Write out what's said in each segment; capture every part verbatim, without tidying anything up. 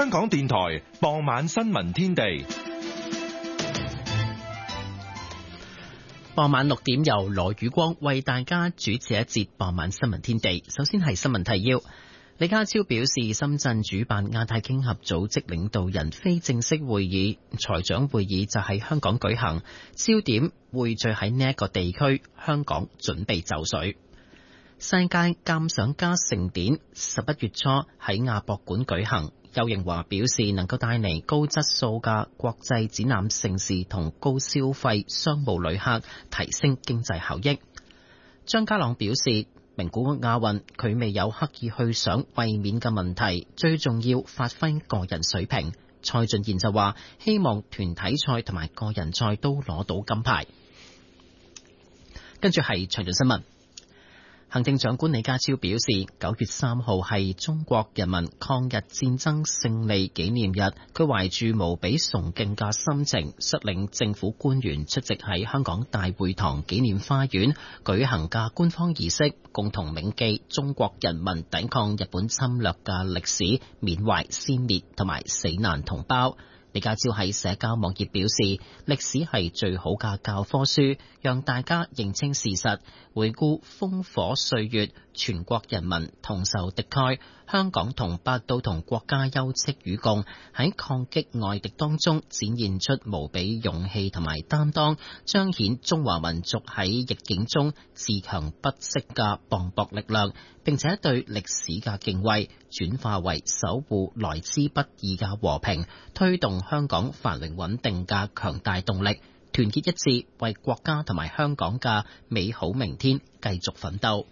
香港電台傍晚新聞天地。 傍晚六點由羅宇光為大家主持一節傍晚新聞天地。首先係新聞提要。李家超表示，深圳主辦亞太經合組織領導人非正式會議，財長會議就喺香港舉行，焦點匯聚喺呢一個地區，香港準備就緒。世界鑑賞家盛典十一月初喺亞博館舉行，邱應華表示能夠帶嚟高質素嘅國際展覽盛事同高消費商務旅客，提升經濟效益。張家朗表示，名古屋亞運佢未有刻意去想衛冕嘅問題，最重要發揮個人水平。蔡俊賢就話希望團體賽同埋個人賽都攞到金牌。跟住係詳盡新聞。行政長官李家超表示，九月三號係中國人民抗日戰爭勝利紀念日，佢懷住無比崇敬嘅心情，率領政府官員出席喺香港大會堂紀念花園舉行嘅官方儀式，共同銘記中國人民抵抗日本侵略嘅歷史，緬懷先烈同埋死難同胞。李家超喺社交網頁表示，歷史係最好嘅教科書，讓大家認清事實，回顧烽火歲月，全國人民同仇敵愾，香港同胞都同國家休戚與共，喺抗擊外敵當中展現出無比勇氣同埋擔當，彰顯中華民族喺逆境中自強不息嘅磅礴力量，並且對歷史嘅敬畏轉化為守護來之不易嘅和平，推動香港繁榮穩定嘅強大動力，團結一致為國家同埋香港嘅美好明天繼續奮鬥。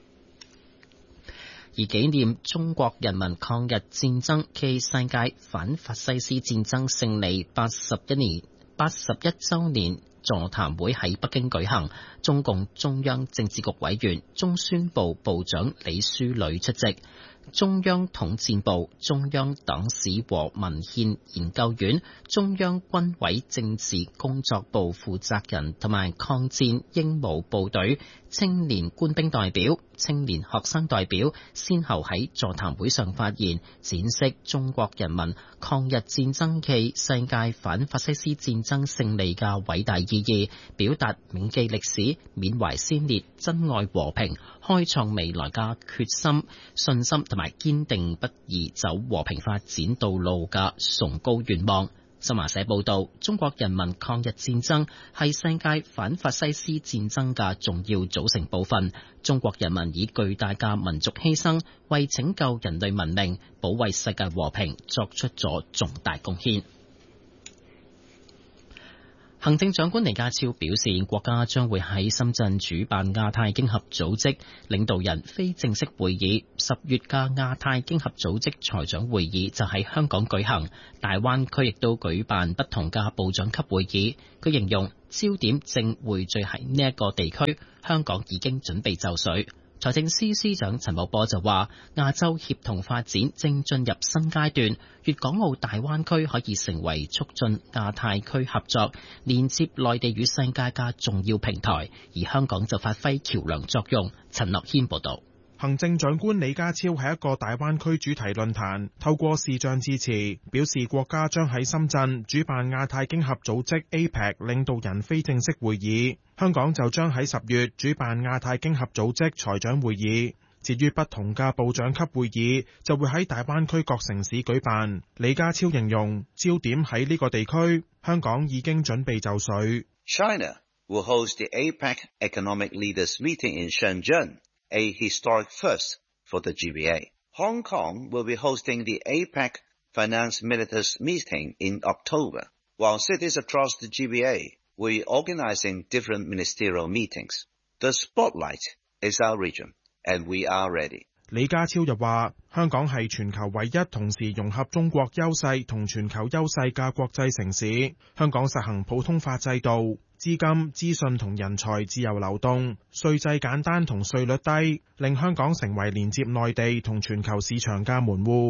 而紀念中國人民抗日戰爭暨世界反法西斯戰爭勝利八十一年八十一週年座談會喺北京舉行，中共中央政治局委員、中宣部部長李書磊出席。中央統戰部、中央黨史和文獻研究院、中央軍委政治工作部負責人同埋抗戰英武部隊青年官兵代表、青年學生代表先後喺座談會上發言，展示中國人民抗日戰爭暨世界反法西斯戰爭勝利嘅偉大意義，表達銘記歷史、緬懷先烈、珍愛和平、開創未來嘅決心、信心同埋堅定不移走和平發展道路嘅崇高願望。新華社報道，中國人民抗日戰爭係世界反法西斯戰爭嘅重要組成部分。中國人民以巨大嘅民族犧牲，為拯救人類文明、保衛世界和平作出咗重大貢獻。行政長官李家超表示，國家將會喺深圳主辦亞太經合組織領導人非正式會議，十月嘅亞太經合組織財長會議就喺香港舉行，大灣區亦都舉辦不同嘅部長級會議。佢形容焦點正匯聚喺呢一個地區，香港已經準備就緒。財政司司長陳茂波就話，亞洲協同發展正進入新階段，粵港澳大灣區可以成為促進亞太區合作、連接內地與世界嘅重要平台，而香港就發揮橋樑作用。陳樂軒報導。 行政長官李家超喺一個大灣區主題論壇透過視像致辭，表示國家將喺深圳主辦亞太經合組織 A P E C 領導人非正式會議，香港就將喺十月主辦亞太經合組織財長會議。至於不同嘅部長級會議就會喺大灣區各城市舉辦。李家超形容焦點喺呢個地區，香港已經準備就緒。 China will host the A P E C Economic Leaders Meeting in Shenzhen,a historic first for the G B A. Hong Kong will be hosting the A P E C Finance Ministers Meeting in October, while cities across the G B A will be organizing different ministerial meetings. The spotlight is our region, and we are ready. 李家超又話，香港係全球唯一同時融合中國優勢同全球優勢嘅國際城市。香港實行普通法制度，資金、資訊同人才自由流動，稅制簡單同稅率低，令香港成為連接內地同全球市場嘅門戶。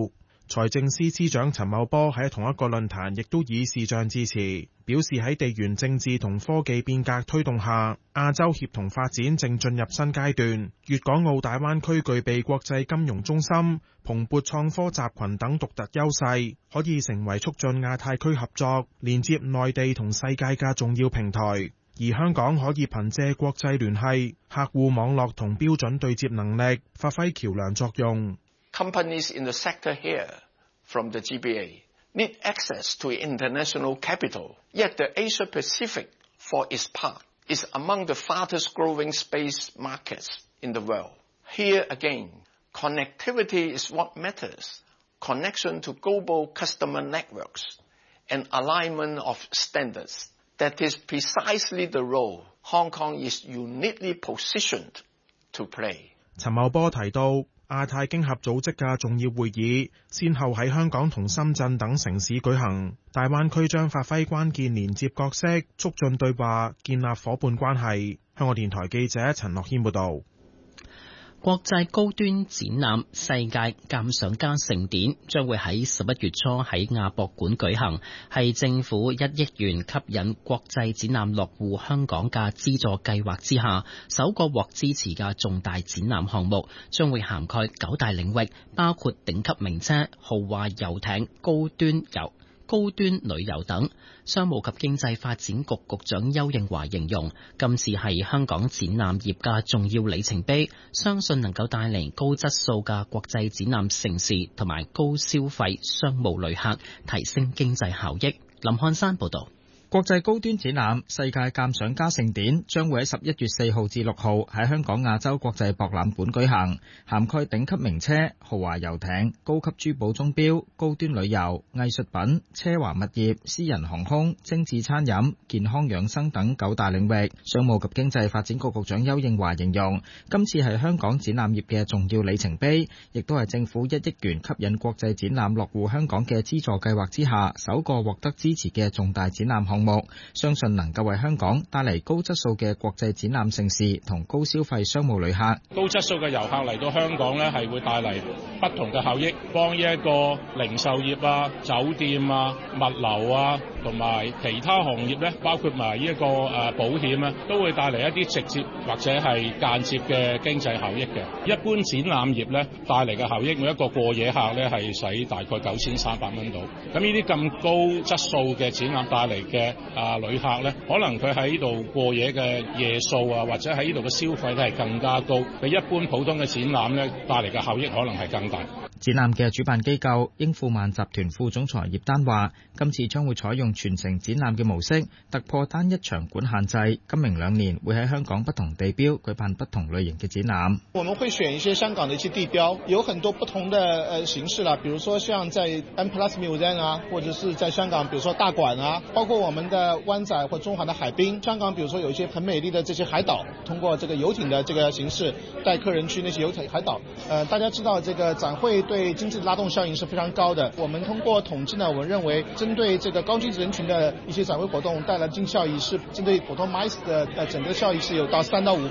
財政司司長陳茂波喺同一個論壇亦都以視像致辭，表示喺地緣政治同科技變革推動下，亞洲協同發展正進入新階段。粵港澳大灣區具備國際金融中心、蓬勃創科集群等獨特優勢，可以成為促進亞太區合作、連接內地同世界嘅重要平台。而香港可以憑借國際聯繫、客戶網絡同標準對接能力，發揮橋樑作用。 Companies in the sector here from the G B A need access to international capital, yet the Asia Pacific, for its part, is among the fastest growing space markets in the world. Here again, connectivity is what matters. Connection to global customer networks and alignment of standards. That is precisely the role Hong Kong is uniquely positioned to play. 陳茂波提到，亞太經合組織嘅重要會議先後喺香港同深圳等城市舉行，大灣區將發揮關鍵連接角色，促進對話，建立夥伴關係。香港電台記者陳樂軒報導。 國際高端展覽世界鑑賞家盛典將會喺十一月初喺亞博館舉行，係政府一億元吸引國際展覽落戶香港嘅資助計劃之下首個獲支持嘅重大展覽項目，將會涵蓋九大領域，包括頂級名車、豪華遊艇、高端遊、高端旅遊等。商務及經濟發展局局長丘應樺形容，今次係香港展覽業嘅重要里程碑，相信能夠帶嚟高質素嘅國際展覽盛事同埋高消費商務旅客，提升經濟效益。林漢山報導。 國際高端展覽世界鑑賞家盛典將會喺十一月四號至六號喺香港亞洲國際博覽館舉行，涵蓋頂級名車、豪華遊艇、高級珠寶鐘錶、高端旅遊、藝術品、奢華物業、私人航空、精緻餐飲、健康養生等九大領域。商務及經濟發展局局長丘應樺形容，今次係香港展覽業嘅重要里程碑，亦都係政府一億元吸引國際展覽落戶香港嘅資助計劃之下首個獲得支持嘅重大展覽項目。相信能夠為香港帶嚟高質素嘅國際展覽盛事同高消費商務旅客。 高質素嘅遊客嚟到香港呢，係會帶嚟不同嘅效益，幫呢一個零售業啊、酒店啊、物流啊同埋其他行業呢，包括埋呢一個誒保險啊，都會帶嚟一啲直接或者係間接嘅經濟效益嘅。一般展覽業呢，帶嚟嘅效益，每一個過夜客呢係使大概九千三百蚊到。咁呢啲咁高質素嘅展覽帶嚟嘅啊旅客呢，可能佢喺呢度過夜嘅夜數啊，或者喺呢度嘅消費都係更加高，比一般普通嘅展覽呢帶嚟嘅效益可能係更大。 展覽嘅主辦機構英富萬集團副總裁葉丹話，今次將會採用全程展覽嘅模式，突破單一場館限制。今明兩年會喺香港不同地標舉辦不同類型嘅展覽。 我們會選一些香港的一些地標，有很多不同的呃形式啦，比如說像在 M Plus Museum 啊，或者是在香港，比如說大館啊，包括我們的灣仔或中環的海濱。香港比如說有一些很美麗的這些海島，通過這個遊艇的這個形式帶客人去那些遊艇海島。呃，大家知道這個展會對經濟的拉動效應是非常高的。我們通過統計呢，我們認為針對這個高經濟人群的一些展會活動帶來經濟效益是針對普通 M I C E 的呃整個效益是有到三到五